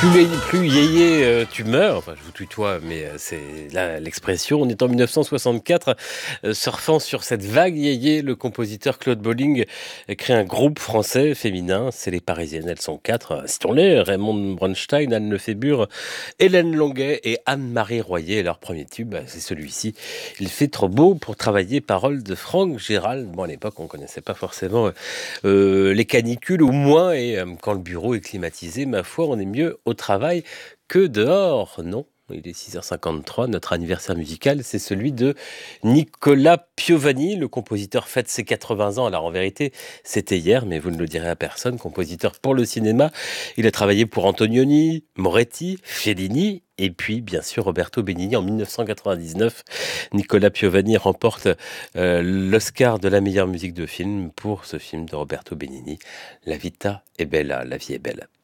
Plus yéyé, tu meurs. Enfin, je vous tutoie, mais c'est là l'expression. On est en 1964, surfant sur cette vague yéyé, le compositeur Claude Bolling crée un groupe français féminin. C'est les Parisiennes. Elles sont 4, citons-les: Raymond Bronstein, Anne Lefébure, Hélène Longuet et Anne-Marie Royer. Leur premier tube, c'est celui-ci. Il fait trop beau pour travailler, paroles de Franck Gérald. Bon, à l'époque, on connaissait pas forcément les canicules, ou moins, et quand le bureau est climatisé, ma foi, on est mieux au travail que dehors, non? Il est 6h53, notre anniversaire musical, c'est celui de Nicolas Piovani. Le compositeur fête ses 80 ans. Alors en vérité, c'était hier, mais vous ne le direz à personne. Compositeur pour le cinéma, il a travaillé pour Antonioni, Moretti, Fellini et puis bien sûr Roberto Benigni. En 1999, Nicolas Piovani remporte l'Oscar de la meilleure musique de film pour ce film de Roberto Benigni, La Vita è Bella, La vie est belle.